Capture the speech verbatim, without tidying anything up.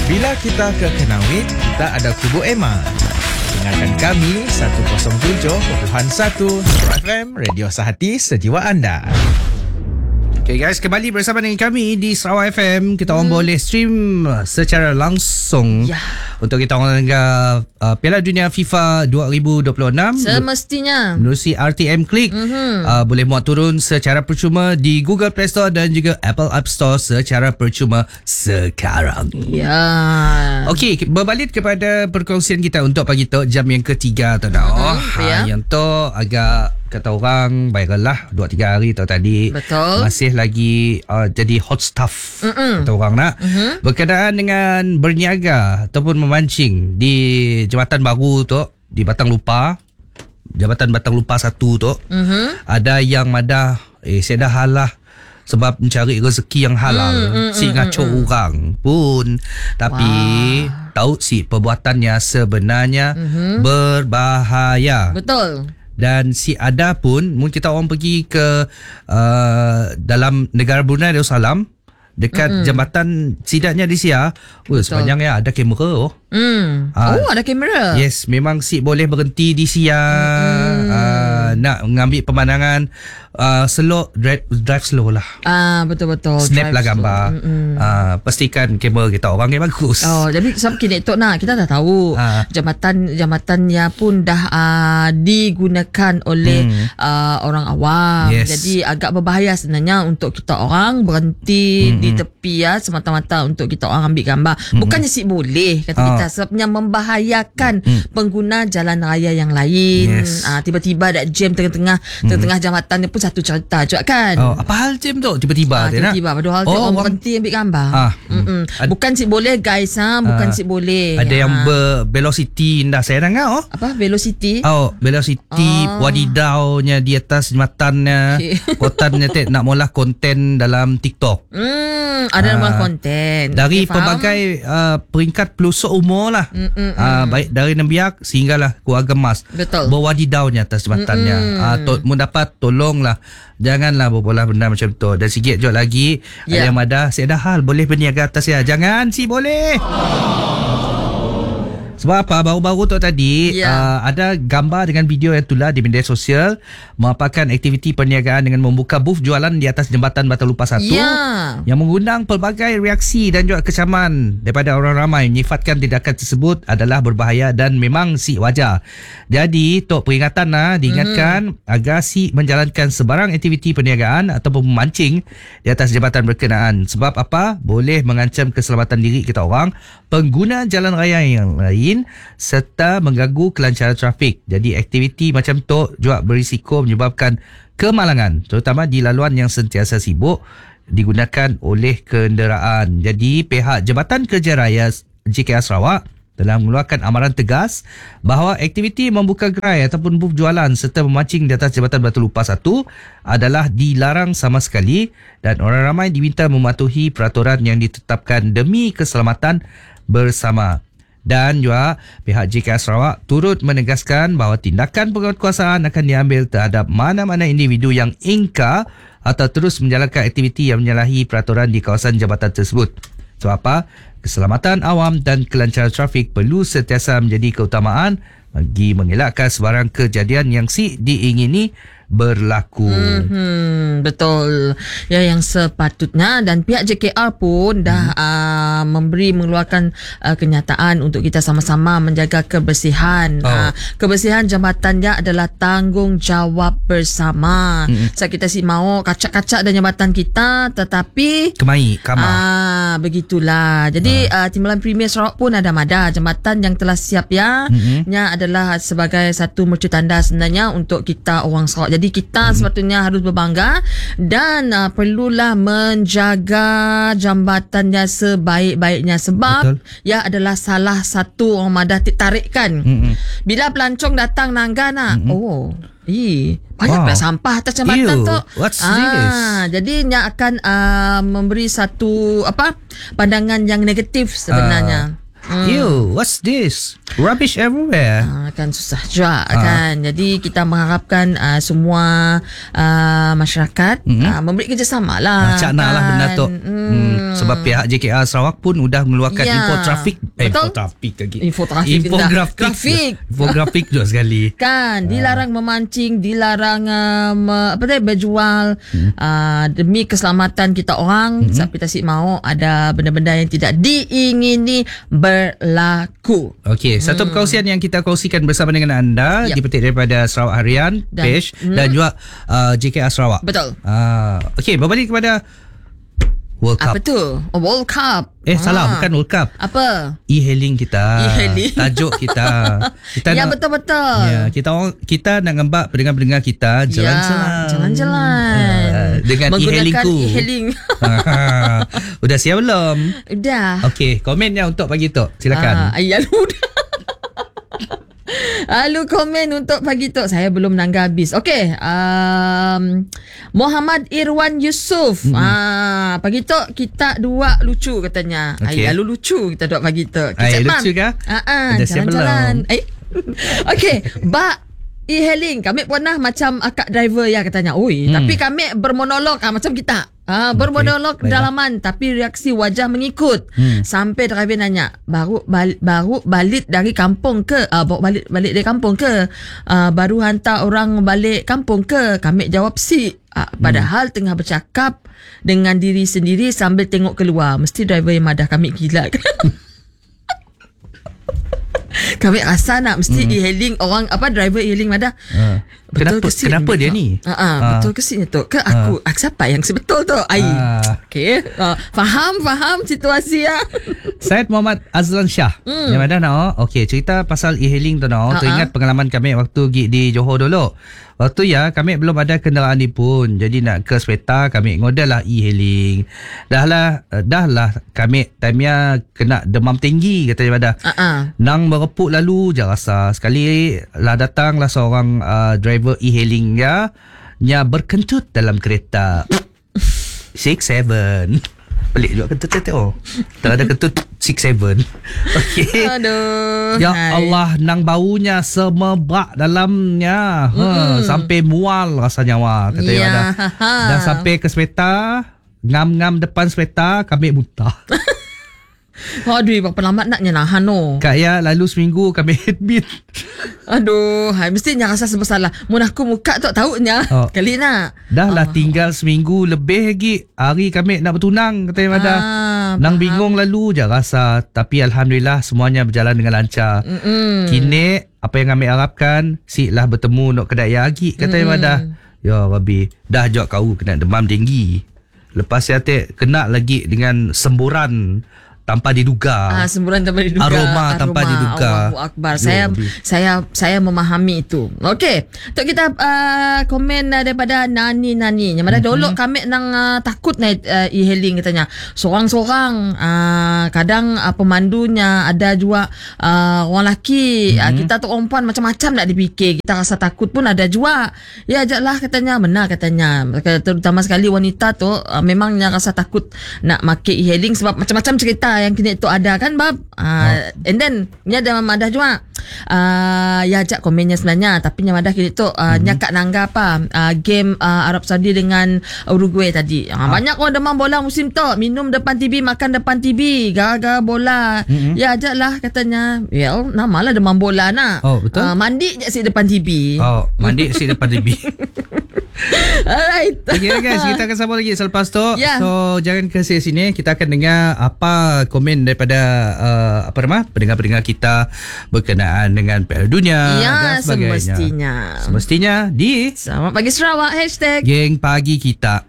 Bila kita ke Kenawit, kita ada Kubu Emma. Dengarkan kami seratus tujuh perpuluhan satu F M, Radio Sehati Sejiwa Anda. Okay guys, kembali bersama dengan kami di Sarawak F M. Kita orang hmm. boleh stream secara langsung ya. Untuk kita orang dengar uh, Piala Dunia FIFA dua ribu dua puluh enam semestinya menerusi R T M Click. mm-hmm. uh, Boleh muat turun secara percuma di Google Play Store dan juga Apple App Store secara percuma sekarang. Ya. Okey, berbalik kepada perkongsian kita untuk pagi tu, jam yang ketiga tu dah. Mm-hmm. ha, ya. Yang tu agak kata orang viral lah dua tiga hari tu tadi. Betul. Masih lagi uh, jadi hot stuff. Mm-mm. Kata orang nak. Mm-hmm. Berkenaan dengan berniaga ataupun memancing di Jambatan Baru tu, di Batang Lupa, Jabatan Batang Lupa satu tu. Mm-hmm. Ada yang madah eh saya dah halah sebab mencari rezeki yang halal. Mm, mm, si ngaco mm, orang pun. Tapi wow. tahu si perbuatannya sebenarnya mm-hmm. berbahaya. Betul. Dan si ada pun, mungkin kita orang pergi ke uh, dalam negara Brunei Darussalam, dekat mm-hmm. jambatan sidaknya di Sia. Oh, sepanjangnya ada kamera. Oh. Mm. Uh, oh, ada kamera. Yes, memang si boleh berhenti di Sia. Mm. Uh, nak mengambil pemandangan uh, slow, drive, drive slow lah. Ah, betul-betul. Snap lah gambar. Uh, pastikan kamera kita orang yang bagus. Oh, jadi sebab kini tok nak kita dah tahu uh. jambatan jambatannya pun dah uh, digunakan oleh mm. uh, orang awam. Yes. Jadi agak berbahaya sebenarnya untuk kita orang berhenti mm-hmm. di tepi ya, semata-mata untuk kita orang ambil gambar. Mm-hmm. Bukannya si boleh kata uh. kita, sebabnya membahayakan mm. pengguna jalan raya yang lain. Yes. Uh, tiba-tiba ada jam tengah-tengah mm. tengah-tengah jambatan ni pun satu cerita juga kan. Oh, apa hal jam tu tiba-tiba? Uh, tiba-tiba padahal oh, orang berhenti ambil gambar. Ah. Ad- bukan si boleh guys ha, bukan uh, si boleh. Ada ha. yang ber velocity indah saya dengar oh. Apa velocity? Oh, velocity oh. wadidaunya di atas jembatannya. Okay. Kontennya tak nak mula konten dalam TikTok. Hmm, ada uh, mula konten. Dari okay, pelbagai uh, peringkat pelosok umur lah. Uh, baik dari Nembiak sehinggalah keluarga emas. Betul. Berwadidaunya atas jembatannya. Ah, to, mu dapat tolonglah. Janganlah berbolah benda macam tu. Dan sikit juga lagi yeah. ada yang madah saya dah hal boleh berniaga atas ya. Jangan si boleh. Sebab apa? Baru-baru tu tadi yeah. uh, ada gambar dengan video yang tular di media sosial memaparkan aktiviti perniagaan dengan membuka booth jualan di atas jambatan Batang Lupa satu yeah. yang mengundang pelbagai reaksi dan juga kecaman daripada orang ramai menyifatkan tindakan tersebut adalah berbahaya dan memang si wajar. Jadi tok peringatan lah diingatkan mm-hmm. agar si menjalankan sebarang aktiviti perniagaan ataupun memancing di atas jambatan berkenaan. Sebab apa? Boleh mengancam keselamatan diri kita orang, pengguna jalan raya yang lain serta mengganggu kelancaran trafik. Jadi aktiviti macam tu juga berisiko menyebabkan kemalangan, terutama di laluan yang sentiasa sibuk digunakan oleh kenderaan. Jadi pihak Jabatan Kerja Raya J K R Sarawak telah mengeluarkan amaran tegas bahawa aktiviti membuka gerai ataupun booth jualan serta memancing di atas Jambatan Batang Lupa satu adalah dilarang sama sekali dan orang ramai diminta mematuhi peraturan yang ditetapkan demi keselamatan bersama. Dan juga pihak J K R Sarawak turut menegaskan bahawa tindakan penguatkuasaan akan diambil terhadap mana-mana individu yang ingkar atau terus menjalankan aktiviti yang menyalahi peraturan di kawasan jabatan tersebut. Sebab apa? Keselamatan awam dan kelancaran trafik perlu sentiasa menjadi keutamaan bagi mengelakkan sebarang kejadian yang si diingini berlaku. Hmm, betul. Ya, yang sepatutnya, dan pihak J K R pun dah hmm. uh, memberi mengeluarkan uh, kenyataan untuk kita sama-sama menjaga kebersihan. Oh. Uh, kebersihan jambatannya adalah tanggungjawab bersama. Hmm. So kita si mau kacak-kacak dan jambatan kita, tetapi kemai kamar. Ah, begitulah. Jadi uh. Uh, Timbalan Premier Sarawak pun ada madah jambatan yang telah siap ya. Hmm. Nya adalah sebagai satu mercutanda sebenarnya untuk kita orang Sarawak. Jadi kita hmm. sepatutnya harus berbangga dan uh, perlulah menjaga jambatannya sebaik-baiknya sebab betul. Ia adalah salah satu orang madah tarikkan. Hmm. Bila pelancong datang nangga nak, hmm. oh, ih, banyak wow. sampah atas jambatan tu. What's ah, this? Jadi ia akan uh, memberi satu apa pandangan yang negatif sebenarnya. Uh. Hmm. Ew, what's this? Rubbish everywhere. Uh, kan susah juga uh. kan. Jadi kita mengharapkan uh, semua uh, masyarakat mm-hmm. uh, memberi kerjasama lah. Cak nak lah benda tu. Hmm. Hmm. Sebab pihak J K R Sarawak pun sudah mengeluarkan ya. infografik. Eh, infografik lagi. Infografik. Infografik. Grafik. Infografik juga sekali. Kan, dilarang uh. memancing, dilarang um, apa tadi berjual hmm. uh, demi keselamatan kita orang. Hmm. Sampai tak mau ada benda-benda yang tidak diingini berlaku. Okey, satu hmm. perkongsian yang kita kongsikan bersama dengan anda yep. dipetik daripada Sarawak Harian dan, page hmm. dan juga uh, J K R Sarawak. Betul. Uh, Okey, berbalik kepada World Cup. Apa tu? Oh, World Cup. Eh ha. salah, bukan World Cup. Apa? E-hailing kita. E-hailing. Tajuk kita. Kita ya nak, betul-betul. Ya, kita orang kita nak ngembak pendengar-pendengar kita jalan-jalan. Ya, jalan-jalan. Uh, dengan e-hailing ku. E-hailing. Udah siap belum? Udah. Okey, komennya untuk pagi tu. Silakan. Ah, ya udah. Lalu komen untuk pagi tu. Saya belum nangga habis. Okey, um, Muhammad Irwan Yusof. Hmm. Ah, pagi tu kita dua lucu katanya. Okay. Ai, lalu lucu kita dua pagi tu. Ai, lucu ke? Ah, ah, jalan-jalan. Eh. Okey, Ba e-hailing kami pernah macam akak driver ya katanya. Oi, hmm. tapi kami bermonolog ah, macam kita. Ah, bermonolog okay. dalaman tapi reaksi wajah mengikut. Hmm. Sampai driver nanya, "Baru balik baru balik dari kampung ke? Ah, baru balik balik dari kampung ke? Ah, baru hantar orang balik kampung ke?" Kami jawab si. Ah, padahal hmm. tengah bercakap dengan diri sendiri sambil tengok keluar. Mesti driver yang madah kami gila. Kami rasa nak mesti hmm. e-hailing orang apa driver e-hailing madah. Uh. Kenapa kenapa dia ni? Ha uh, uh, betul ke sini tu? Ke aku uh. siapa yang sebetul tu? Ai. Uh. Okey. Uh, faham faham situasi ya. Syed Muhammad Azlan Shah. Hmm. Yang mana nak? Okey, cerita pasal e-hailing tu nak. Uh-huh. Teringat pengalaman kami waktu gig di Johor dulu. Waktu ya kami belum ada kenderaan ni pun. Jadi nak ke Sepeta kami ngodal lah e-hailing. Dah lah dah lah kami time kena demam tinggi katanya pada. Uh-uh. Nang merepuk lalu je rasa. Sekali lah datang lah seorang uh, driver e-hailing ya, nya berkentut dalam kereta. six seven. Pelik juga kentut tu. Oh. Tak ada kentut six seven. Okey. Aduh. Ya hai. Allah, nang baunya semebrak dalamnya. Ha, sampai mual rasanya wah kata ya. Dah. Dah sampai ke Sepeta, ngam-ngam depan Sepeta kami muntah. Aduh, berapa lama naknya nahan no. Kak ya, lalu seminggu kami admit. Aduh, hai, mestinya rasa bersalah. Mun aku muka tu tahunya. Oh. Kali nak. Dah lah oh. tinggal seminggu lebih lagi. Hari kami nak bertunang katanya pada. Ah, nang bingung lalu je rasa. Tapi Alhamdulillah semuanya berjalan dengan lancar. Mm-mm. Kini apa yang kami harapkan, si lah bertemu nak kedai lagi katanya pada. Ya Rabbi, dah jauh kau kena demam tinggi. Lepas ya te kena lagi dengan semburan tanpa diduga. Ah, semburan tanpa diduga. Aroma, Aroma tanpa diduga. Allahu Akbar. Saya Yo, saya saya memahami itu. Okey. Untuk kita uh, komen uh, daripada Nani-Nani. Yang mana mm-hmm. dulu kami nang uh, takut naik uh, e-hailing katanya. Seorang-seorang uh, kadang uh, pemandunya ada juga uh, orang lelaki. Mm-hmm. Uh, kita tu perempuan macam-macam nak dipikir. Kita rasa takut pun ada juga. Ya ajaklah katanya. Benar katanya. Terutama sekali wanita tu uh, memangnya rasa takut nak make e-hailing sebab macam-macam cerita yang kini tu ada kan bab. Uh, oh. And then ni ada Mamadah juga. Uh, ya ajak komennya sebenarnya tapi yang Mamadah kini tu uh, mm-hmm. nyakak nangga apa uh, game uh, Arab Saudi dengan Uruguay tadi. Uh, oh. Banyak orang demam bola musim tu, minum depan T V, makan depan T V, gara-gara bola. Mm-hmm. Ya ajaklah katanya. Well, namalah demam bola nak. Oh, betul. Uh, mandi je si depan T V. Oh, mandi si depan T V. Alright. Okay guys, kita akan sambung lagi selepas tu. Yeah. So jangan ke sini, kita akan dengar apa komen daripada uh, apa nama pendengar-pendengar kita berkenaan dengan Piala Dunia ya, dan sebagainya. Semestinya. Semestinya di Selamat Pagi Sarawak hashtag Geng Pagi Kita.